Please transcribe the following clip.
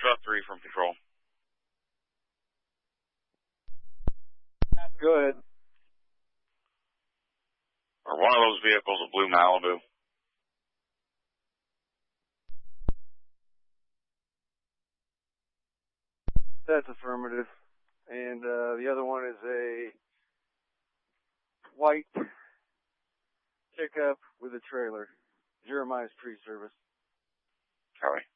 Truck 3 from Patrol. Go ahead. Are one of those vehicles a blue Malibu? That's affirmative. And the other one is a white pickup with a trailer. Jeremiah's Tree Service. Copy.